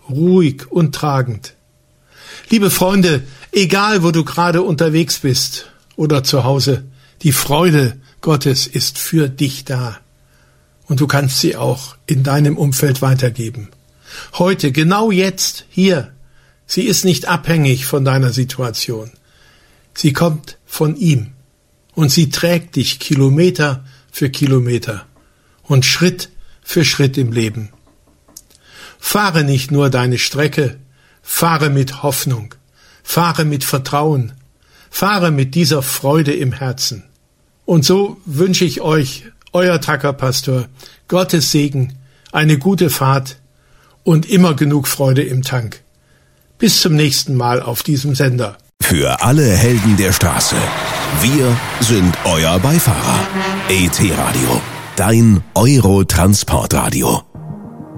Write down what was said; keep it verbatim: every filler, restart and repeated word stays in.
ruhig und tragend. Liebe Freunde, egal wo du gerade unterwegs bist oder zu Hause, die Freude Gottes ist für dich da. Und du kannst sie auch in deinem Umfeld weitergeben. Heute, genau jetzt, hier. Sie ist nicht abhängig von deiner Situation. Sie kommt von ihm. Und sie trägt dich Kilometer für Kilometer und Schritt für Schritt im Leben. Fahre nicht nur deine Strecke, fahre mit Hoffnung, fahre mit Vertrauen, fahre mit dieser Freude im Herzen. Und so wünsche ich euch, euer Trucker-Pastor, Gottes Segen, eine gute Fahrt und immer genug Freude im Tank. Bis zum nächsten Mal auf diesem Sender. Für alle Helden der Straße. Wir sind euer Beifahrer. E T Radio. Dein Euro-Transportradio.